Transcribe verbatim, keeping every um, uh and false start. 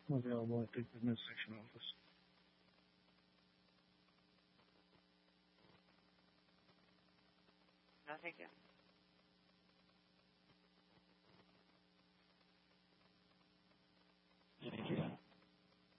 available at the administration office. No, thank you.